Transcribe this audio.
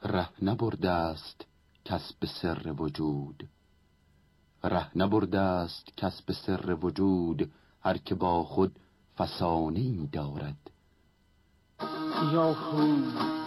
ره نبرده است کس به سر وجود. ره نبرده است کس به سر وجود، هر که با خود فسانه‌ای دارد. یا خود